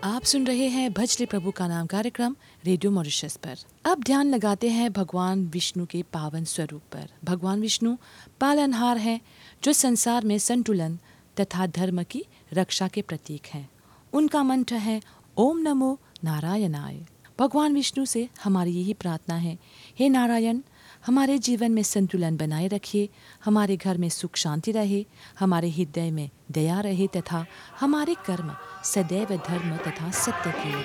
आप सुन रहे हैं भजले प्रभु का नाम कार्यक्रम रेडियो मॉरिशस पर। अब ध्यान लगाते हैं भगवान विष्णु के पावन स्वरूप पर। भगवान विष्णु पालनहार हैं जो संसार में संतुलन तथा धर्म की रक्षा के प्रतीक हैं। उनका मंत्र है ओम नमो नारायणाय। भगवान विष्णु से हमारी यही प्रार्थना है, हे नारायण, हमारे जीवन में संतुलन बनाए रखिए, हमारे घर में सुख शांति रहे, हमारे हृदय में दया रहे तथा हमारे कर्म सदैव धर्म तथा सत्य के